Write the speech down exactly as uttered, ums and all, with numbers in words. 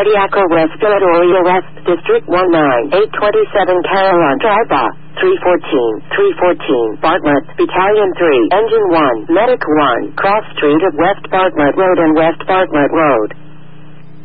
Cardiaco-Respiratory Arrest District one nine eight twenty-seven Carolina Drive. three fourteen, three fourteen, Bartlett, Battalion three, Engine one, Medic one, Cross Street of West Bartlett Road and West Bartlett Road.